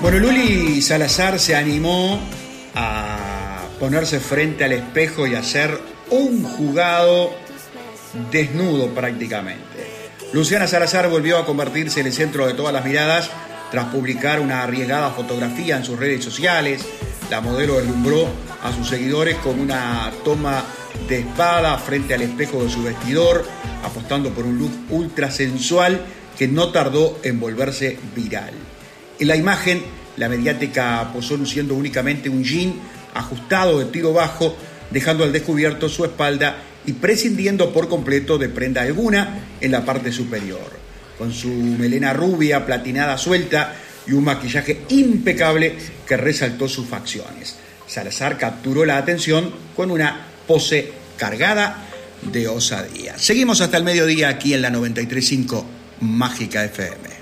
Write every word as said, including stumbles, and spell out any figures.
Bueno, Luli Salazar se animó a ponerse frente al espejo y hacer un jugado desnudo prácticamente. Luciana Salazar volvió a convertirse en el centro de todas las miradas tras publicar una arriesgada fotografía en sus redes sociales. La modelo deslumbró a sus seguidores con una toma de espada frente al espejo de su vestidor, apostando por un look ultra sensual que no tardó en volverse viral. En la imagen, la mediática posó luciendo únicamente un jean ajustado de tiro bajo, dejando al descubierto su espalda y prescindiendo por completo de prenda alguna en la parte superior. Con su melena rubia, platinada suelta y un maquillaje impecable que resaltó sus facciones. Salazar capturó la atención con una pose cargada de osadía. Seguimos hasta el mediodía aquí en la noventa y tres punto cinco Mágica F M.